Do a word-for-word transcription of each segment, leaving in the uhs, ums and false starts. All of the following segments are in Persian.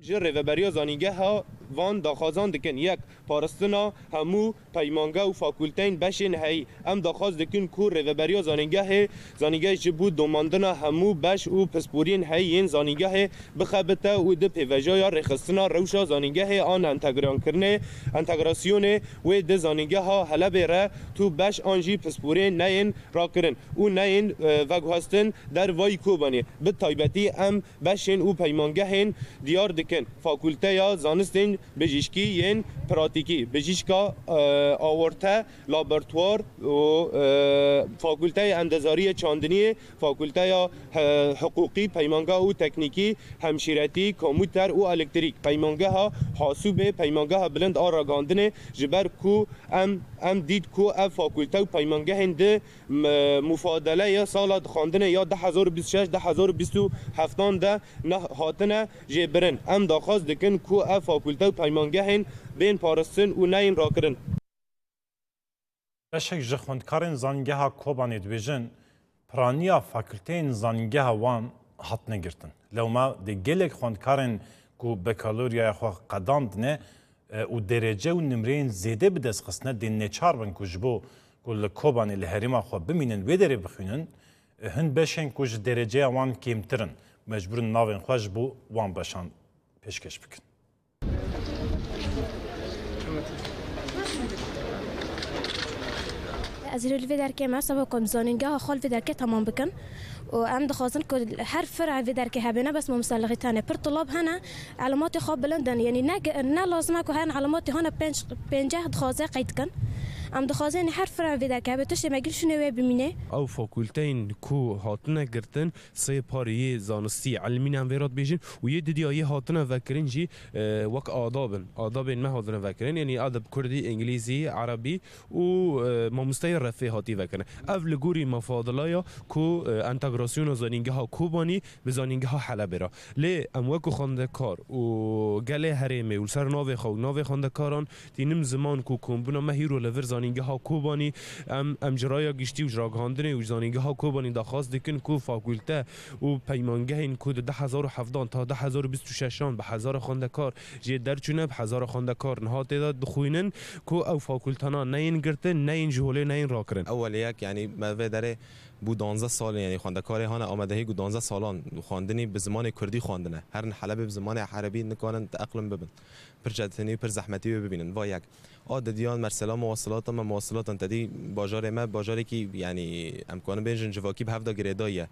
جره و بریا زانینگه ها وان داخوازان دکن یک پارستنا همو پیمانگه و فاکولتین بشین هی ام داخواز دکن کو ره بریا زانینگه ه زانینگه جبو دوماندنا همو بش و پسپورین هی این زانینگه ه بخبته و د پیوجایا رخصتنا روشا زانینگه ه آن انتگران کرنه انتگراسیون و د زانینگه ها هلا بره تو بش آنجی پسپورین نین را کرن و نین وگهاستن در وای کوبانی به تایبتی ام بشین و پیمانگه هن دیار دکن فاکولته یا زانستین بجیشکی ین پراتیکی بجیشکا آورته لابراتوار و فاکولته اندزاری چاندنی فاکولته یا حقوقی پیمانگاه و تکنیکی همشیرتی کامپیوتر و الکتریک پیمانگاه ها حاسوب پیمانگاه ها بلند آراگاندنه جبر کو ام ام دید کو اف فاکولته و پیمانگاه هند مفادله یا سال خواندنه یا ده هزار و بیست و شش ده هزار و بیست و هفت ده نه هاتنه جبرن ام داخواست دکن کو اف فاکولته و پیمانگاه هند بین پارستن و نین راکرن بشک جخوندکارن زانینگه ها کوبانی دویجن پرانیا فاکولتین زانینگه ها وان هات نگرتن لو ما دی گلک خوندکارن کو بکالوریا خو قداند نه و درجه و نمرین زیده بدست خصنه دی نچار بن کجبو کل کوبانی لهریما خو بمینن و دری بخونن هند بشن کج درجه وان کمترن مجبورن ناوین خوش بو وان بشان پیشکش بکن از روی درک ما سبب کم زانینگاه خال في درک تمام بکن و ام دخوازن که هر فرع في درک هبنا بس ممسلغی تانه پر طلاب هنا علامات خواب بلندن يعني نگ نه لازمه که هن علامات هنا پنج پنجاه دخوازه قید کن ام دخوازن هر فرع في درک هبتش مگل شنو ببینه او فاکولتین کو هاتنه گرتن سه پاری زانستی علمین هم ویرات بیجن و یه دیدی هاتنه وکرین جی وک آدابن آدابن ما هاتنه وکرین یعنی ادب کردی انگلیسی عربی و ماموستای رفی هاتی وکرن اول گوری مفاضلایا کو انتگراسیون زانینگه ها کوبانی به زانینگه ها حلبه را لی ام وکو خونده کار و گله هریمه و سر ناو خو ناو خونده کاران تینم زمان کو کومبونا مهیرو لور زانینگه ها کوبانی ام ام جرایا گشتی و جراگاندنه و زانینگه ها کوبانی داخواست دکن کو فاکولته و پیمانگه این کو ده هزار و هفدان تا ده هزار و بیست و ششان به هزار خونده کار جی درچونه به هزار خونده کار نهات داد دخوینن کو او فاکولتانا نین گرتن نین جهوله نین راکرن اول یک یعنی ما داره بو دانزده سال یعنی خواندکاری هان آمدهی گو دانزده سالان خواندنی به زمان کردی خواندنه هر حلب به زمان عربی نکانن تأقلم ببن پر جدتنی پر زحمتی ببینن و یک عادیان مرسلا مواصلات ما مواصلات انتدی باجار ما باجاری که یعنی امکان بینجن جواکی به هفته گریدایه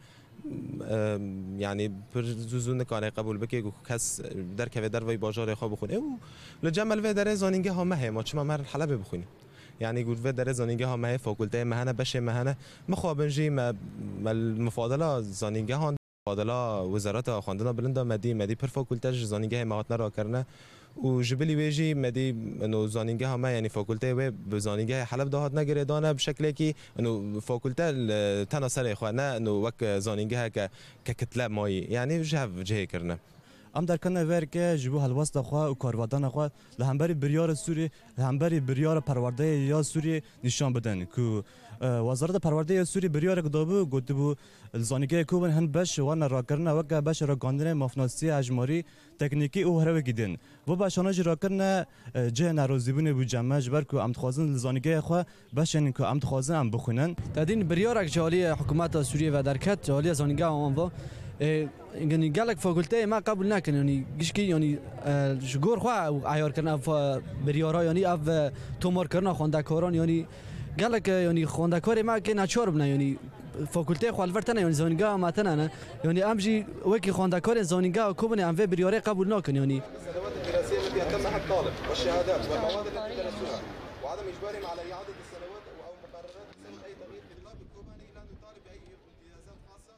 یعنی پر زوزون کاری قبول بکی کس در که در وی باجار خواب بخونه او لجمل و در زانینگه ها مه ما چما مر حلب بخونیم يعني قلت في درس زانینگه ها مه فاکولته مهنه بشه مهنه مخابنجی ما المفاضله زانینگه ها مفاضله وزارت خواندنا بلندا مدی مدی پر فاکولته زانینگه مهات نرا کرنه و جبلی ویجی مدی انه زانینگه ها ما يعني فاکولته و به زانینگه حلب دهات نگره دانه بشکلی که انه فاکولته تناسر خوانه انه وک زانینگه که کتله مایی يعني جهه جهه کرنه ام در کنه ورکه جبو هلواس دخوا و کاروادان خوا لهمبری بریار سوری لهمبری بریار پرورده یا سوری نشان بدن که وزارت پرورده سوری بریار گدابو گدبو زانیگه کوبن هن بش وان راکرنا وک بش راگاندن مفناسی اجماری تکنیکی او هره گیدن و باشانه راکرنا جه ناروزیبونه بو جمع جبر که ام خوازن زانیگه خوا بشن که ام خوازن ام بخونن تدین بریار جالی حکومت سوریه و درکت جالی زانیگه آن و يعني قال لك فاكولتي ما قبل ناكن يعني قشكي يعني شغور خو عيار كنا بريارا يعني اف تومار كنا خوندكاران يعني قال لك يعني خوندكاري ما كان اشور بنا يعني فاكولتي خو الورتنا يعني زونيغا ماتنا يعني امجي وكي خوندكار زونيغا كوبني ام في برياري قبل ناكن يعني السنوات الدراسيه التي يتمها الطالب والشهادات والمواد التي درسوها وعدم اجبارهم على اعاده السنوات او مقررات بسبب اي تغيير في الطلاب الكوباني لا نطالب باي امتيازات خاصه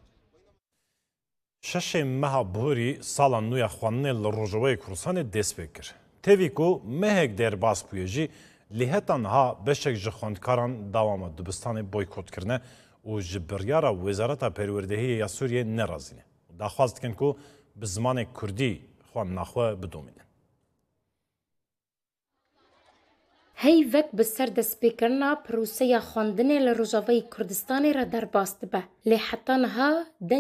شش ماه بهوری سالا نویا خواننه لروجوی کورسان دست بکر. تیویکو مهک در باس بیجی لیهتان ها بشک جخوندکاران دوام دبستان بایکوت کرنه و جبریارا وزارت پروردهی یا سوریه نرازینه. داخواست کن که به زمان کردی خوان نخواه بدومینه. هی وک بسر دست بکرنا پروسه خواندن لروجوی کردستانی را در باست به. لیهتان ها